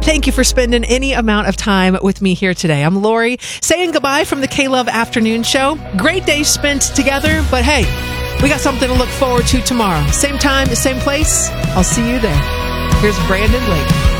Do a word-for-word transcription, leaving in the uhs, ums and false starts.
Thank you for spending any amount of time with me here today. I'm Lori, saying goodbye from the K-Love Afternoon Show. Great day spent together, but hey, we got something to look forward to tomorrow. Same time, same place. I'll see you there. Here's Brandon Lake.